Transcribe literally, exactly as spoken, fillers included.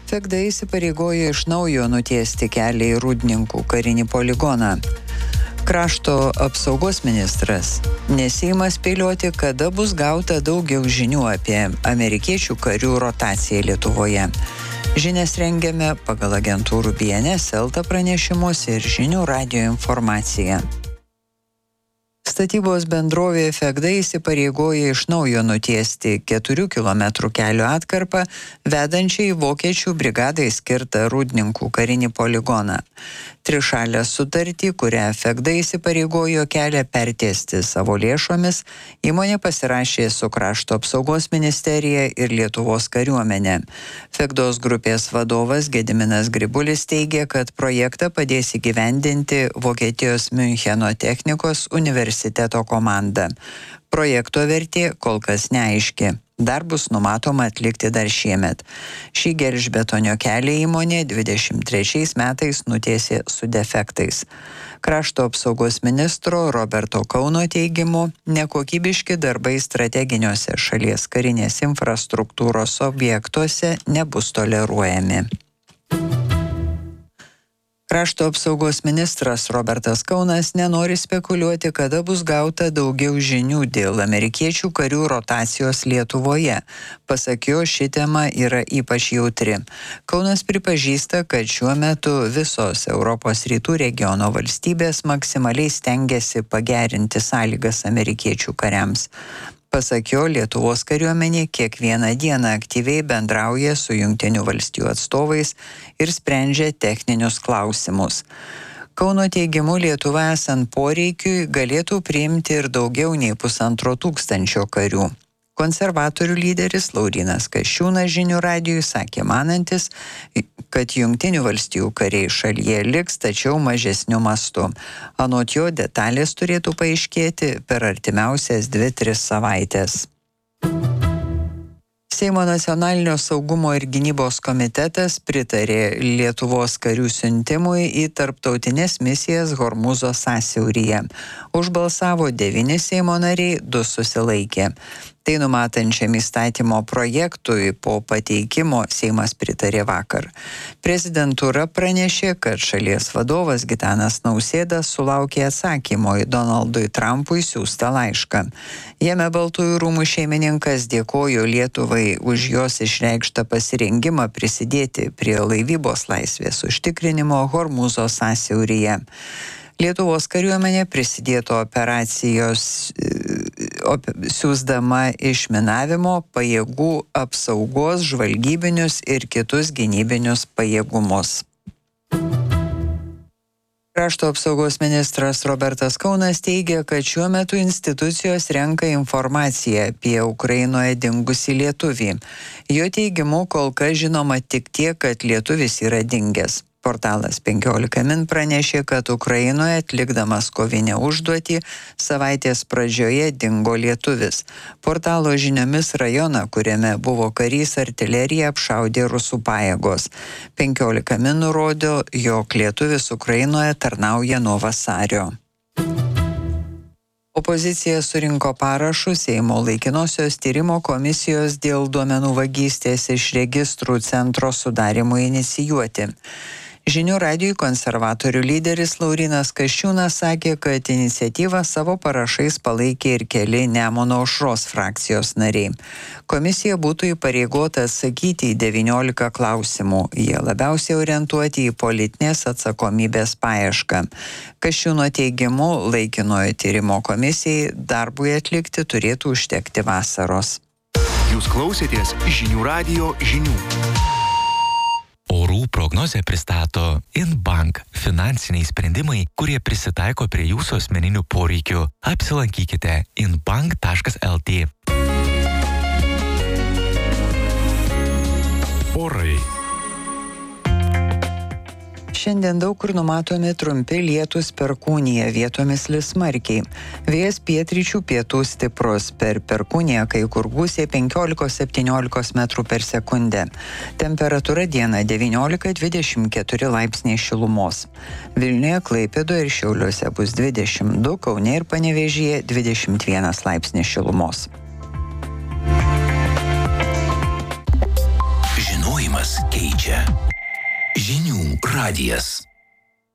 Fegda įsipareigojo iš naujo nutiesti kelią į Rūdninkų karinį poligoną. Krašto apsaugos ministras nesiima spėlioti, kada bus gauta daugiau žinių apie amerikiečių karių rotaciją Lietuvoje. Žinias rengiame pagal agentūrų B N S, Elta pranešimus ir žinių radijo informaciją. Statybos bendrovė Fegda įsipareigoja iš naujo nutiesti keturių kilometrų kelio atkarpą, vedančią į vokiečių brigadai skirtą Rūdninkų karinį poligoną. Trišalę sutartį, kurią Fegda įsipareigojo kelią pertiesti savo lėšomis, įmonė pasirašė su Krašto apsaugos ministerija ir Lietuvos kariuomenė. Fegdos grupės vadovas Gediminas Gribulis teigia, kad projektą padės įgyvendinti Vokietijos Miuncheno technikos universiteto komanda. Projekto vertė kol kas neaiški. Darbus numatoma atlikti dar šiemet. Šį gelžbetonio kelią įmonė dvidešimt trečiais metais nutiesė su defektais. Krašto apsaugos ministro Roberto Kauno teigimu, nekokybiški darbai strateginiuose šalies karinės infrastruktūros objektuose nebus toleruojami. Krašto apsaugos ministras Robertas Kaunas nenori spekuliuoti, kada bus gauta daugiau žinių dėl amerikiečių karių rotacijos Lietuvoje. Pasak jo, ši tema yra ypač jautri. Kaunas pripažįsta, kad šiuo metu visos Europos rytų regiono valstybės maksimaliai stengiasi pagerinti sąlygas amerikiečių kariams. Pasak jo, Lietuvos kariuomenė kiekvieną dieną aktyviai bendrauja su Jungtinių valstijų atstovais ir sprendžia techninius klausimus. Kauno teigimu, Lietuva esant poreikiui galėtų priimti ir daugiau nei pusantro tūkstančio karių. Konservatorių lyderis Laurynas Kasčiūnas žinių radijui sakė manantis, kad Jungtinių valstijų kariai šalyje liks, tačiau mažesniu mastu. Anot jo, detalės turėtų paaiškėti per artimiausias dvi tris savaitės. Seimo nacionalinio saugumo ir gynybos komitetas pritarė Lietuvos karių siuntimui į tarptautinės misijas Hormūzo sąsiauryje. Už balsavo devyni Seimo nariai, du susilaikė. Tai numatančiam įstatymo projektui po pateikimo Seimas pritarė vakar. Prezidentūra pranešė, kad šalies vadovas Gitanas Nausėda sulaukė atsakymo į Donaldui Trumpui siųstą laišką. Jame Baltųjų rūmų šeimininkas dėkojo Lietuvai už jos išreikštą pasirengimą prisidėti prie laivybos laisvės užtikrinimo Hormūzo sąsiauryje. Lietuvos kariuomenė prisidėtų operacijos op, siųsdama išminavimo, pajėgų apsaugos, žvalgybinius ir kitus gynybinius pajėgumus. Krašto apsaugos ministras Robertas Kaunas teigia, kad šiuo metu institucijos renka informaciją apie Ukrainoje dingusį lietuvį. Jo teigimu, kol kas žinoma tik tiek, kad lietuvis yra dingęs. Portalas penkiolika min pranešė, kad Ukrainoje atlikdamas kovinę užduotį savaitės pradžioje dingo lietuvis. Portalo žiniomis rajoną, kuriame buvo karys, artilerija apšaudė rusų pajėgos. penkiolika min nurodė, jog lietuvis Ukrainoje tarnauja nuo vasario. Opozicija surinko parašus Seimo laikinosios tyrimo komisijos dėl duomenų vagystės iš registrų centro sudarimo inicijuoti. Žinių radijui konservatorių lyderis Laurynas Kasčiūnas sakė, kad iniciatyvą savo parašais palaikė ir keli Nemuno aušros frakcijos nariai. Komisija būtų įpareigota atsakyti į devyniolika klausimų. Jie labiausiai orientuoti į politinės atsakomybės paiešką. Kasčiūno teigimu, laikinojo tyrimo komisijai darbui atlikti turėtų užtekti vasaros. Jūs klausėtės žinių radijo žinių. Orų prognozę pristato Inbank – finansiniai sprendimai, kurie prisitaiko prie jūsų asmeninių poreikių. Apsilankykite inbank taškas el tė. Orai. Šiandien daug kur numatomi trumpi lietūs perkūnija, vietomis lis smarkiai. Vėjas pietryčių pietų stiprus, per perkūniją kai kur gūsiai penkiolika septyniolika metrų per sekundę. Temperatūra dieną devyniolika dvidešimt keturi laipsniai šilumos. Vilniuje, Klaipėdoje ir Šiauliuose bus dvidešimt du, Kaune ir Panevėžyje dvidešimt vienas laipsnis šilumos. Žinojimo Tikėjimas keičia. Žinių radijas.